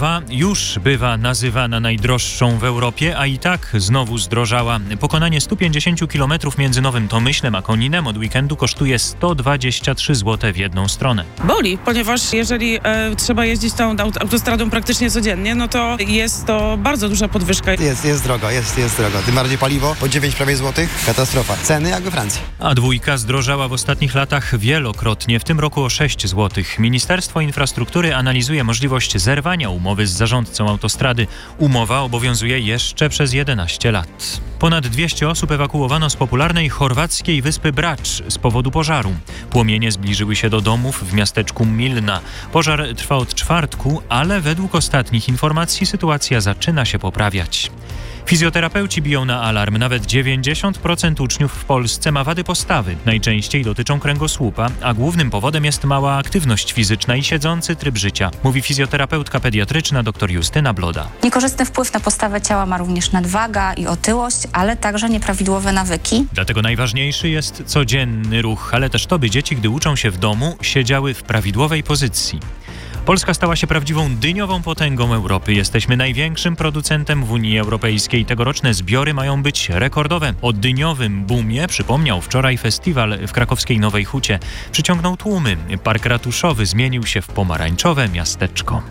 A2 już bywa nazywana najdroższą w Europie, a i tak znowu zdrożała. Pokonanie 150 km między Nowym Tomyślem a Koninem od weekendu kosztuje 123 zł w jedną stronę. Boli, ponieważ jeżeli trzeba jeździć tą autostradą praktycznie codziennie, no to jest to bardzo duża podwyżka. Jest drogo. Tym bardziej paliwo po 9 prawie złotych. Katastrofa. Ceny jak we Francji. A2 zdrożała w ostatnich latach wielokrotnie, w tym roku o 6 zł. Ministerstwo Infrastruktury analizuje możliwość zerwania umowy z zarządcą autostrady. Umowa obowiązuje jeszcze przez 11 lat. Ponad 200 osób ewakuowano z popularnej chorwackiej wyspy Brač z powodu pożaru. Płomienie zbliżyły się do domów w miasteczku Milna. Pożar trwa od czwartku, ale według ostatnich informacji sytuacja zaczyna się poprawiać. Fizjoterapeuci biją na alarm. Nawet 90% uczniów w Polsce ma wady postawy. Najczęściej dotyczą kręgosłupa, a głównym powodem jest mała aktywność fizyczna i siedzący tryb życia, mówi fizjoterapeutka pediatryczna dr Justyna Bloda. Niekorzystny wpływ na postawę ciała ma również nadwaga i otyłość, ale także nieprawidłowe nawyki. Dlatego najważniejszy jest codzienny ruch, ale też to, by dzieci, gdy uczą się w domu, siedziały w prawidłowej pozycji. Polska stała się prawdziwą dyniową potęgą Europy. Jesteśmy największym producentem w Unii Europejskiej. Tegoroczne zbiory mają być rekordowe. O dyniowym boomie przypomniał wczoraj festiwal w krakowskiej Nowej Hucie. Przyciągnął tłumy. Park ratuszowy zmienił się w pomarańczowe miasteczko.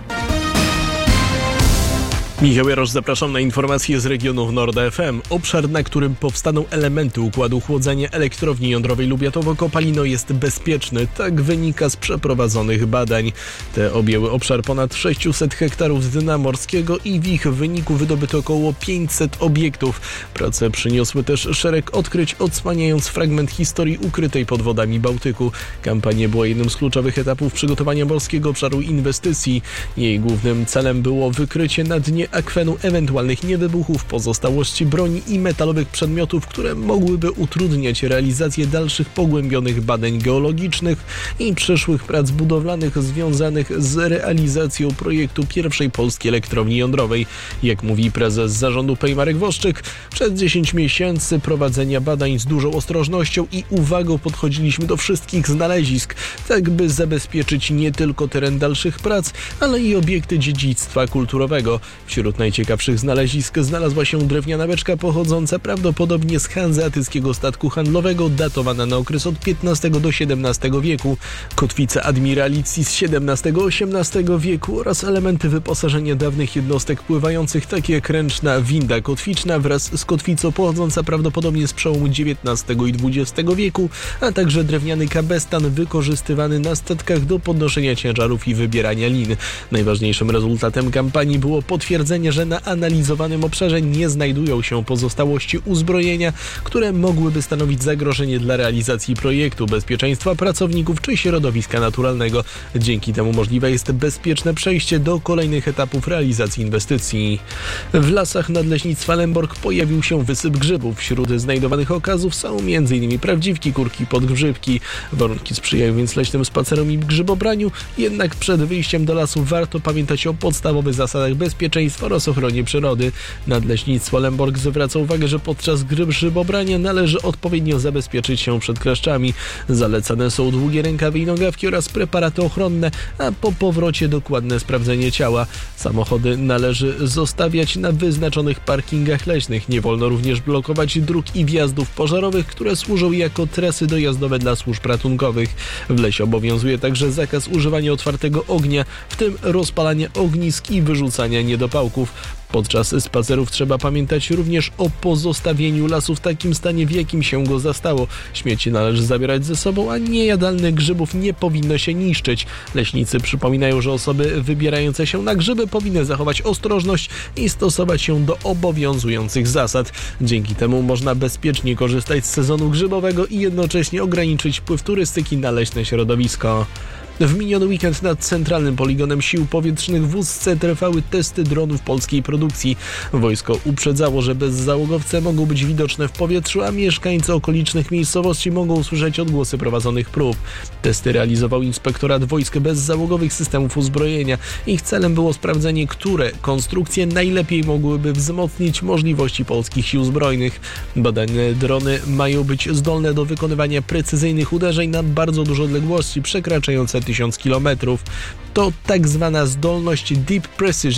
Michał Jarosz, zapraszam na informacje z regionu Nord FM. Obszar, na którym powstaną elementy układu chłodzenia elektrowni jądrowej Lubiatowo-Kopalino jest bezpieczny. Tak wynika z przeprowadzonych badań. Te objęły obszar ponad 600 hektarów dna morskiego i w ich wyniku wydobyto około 500 obiektów. Prace przyniosły też szereg odkryć, odsłaniając fragment historii ukrytej pod wodami Bałtyku. Kampania była jednym z kluczowych etapów przygotowania morskiego obszaru inwestycji. Jej głównym celem było wykrycie na dnie akwenu ewentualnych niewybuchów, pozostałości broni i metalowych przedmiotów, które mogłyby utrudniać realizację dalszych pogłębionych badań geologicznych i przyszłych prac budowlanych związanych z realizacją projektu pierwszej polskiej elektrowni jądrowej. Jak mówi prezes zarządu PEI Marek Woszczyk, przez 10 miesięcy prowadzenia badań z dużą ostrożnością i uwagą podchodziliśmy do wszystkich znalezisk, tak by zabezpieczyć nie tylko teren dalszych prac, ale i obiekty dziedzictwa kulturowego. Wśród najciekawszych znalezisk znalazła się drewniana beczka pochodząca prawdopodobnie z hanzeatyckiego statku handlowego, datowana na okres od XV do XVII wieku, kotwica admiralicji z XVII-XVIII wieku oraz elementy wyposażenia dawnych jednostek pływających, takie jak ręczna winda kotwiczna wraz z kotwicą pochodząca prawdopodobnie z przełomu XIX i XX wieku, a także drewniany kabestan wykorzystywany na statkach do podnoszenia ciężarów i wybierania lin. Najważniejszym rezultatem kampanii było potwierdzenie, że na analizowanym obszarze nie znajdują się pozostałości uzbrojenia, które mogłyby stanowić zagrożenie dla realizacji projektu, bezpieczeństwa pracowników czy środowiska naturalnego. Dzięki temu możliwe jest bezpieczne przejście do kolejnych etapów realizacji inwestycji. W lasach nadleśnictwa Lęborg pojawił się wysyp grzybów. Wśród znajdowanych okazów są m.in. prawdziwki, kurki, podgrzybki. Warunki sprzyjają więc leśnym spacerom i grzybobraniu, jednak przed wyjściem do lasu warto pamiętać o podstawowych zasadach bezpieczeństwa oraz ochronie przyrody. Nadleśnictwo Lęborg zwraca uwagę, że podczas grzybobrania należy odpowiednio zabezpieczyć się przed kleszczami. Zalecane są długie rękawy i nogawki oraz preparaty ochronne, a po powrocie dokładne sprawdzenie ciała. Samochody należy zostawiać na wyznaczonych parkingach leśnych. Nie wolno również blokować dróg i wjazdów pożarowych, które służą jako trasy dojazdowe dla służb ratunkowych. W lesie obowiązuje także zakaz używania otwartego ognia, w tym rozpalania ognisk i wyrzucania niedopałków. Podczas spacerów trzeba pamiętać również o pozostawieniu lasu w takim stanie, w jakim się go zastało. Śmieci należy zabierać ze sobą, a niejadalnych grzybów nie powinno się niszczyć. Leśnicy przypominają, że osoby wybierające się na grzyby powinny zachować ostrożność i stosować się do obowiązujących zasad. Dzięki temu można bezpiecznie korzystać z sezonu grzybowego i jednocześnie ograniczyć wpływ turystyki na leśne środowisko. W miniony weekend nad centralnym poligonem sił powietrznych w Ustce trwały testy dronów polskiej produkcji. Wojsko uprzedzało, że bezzałogowce mogą być widoczne w powietrzu, a mieszkańcy okolicznych miejscowości mogą usłyszeć odgłosy prowadzonych prób. Testy realizował Inspektorat Wojsk Bezzałogowych Systemów Uzbrojenia. Ich celem było sprawdzenie, które konstrukcje najlepiej mogłyby wzmocnić możliwości polskich sił zbrojnych. Badane drony mają być zdolne do wykonywania precyzyjnych uderzeń na bardzo duże odległości przekraczające 1000 km. To tak zwana zdolność Deep Precision